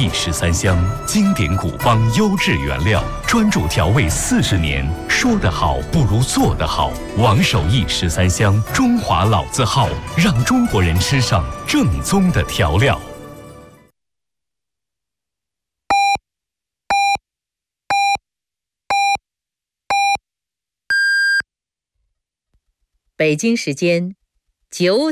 益13香，经典古方，优质原料，专注调味40年。说得好不如做得好。王守益13香，中华老字号，让中国人吃上正宗的调料。 北京时间9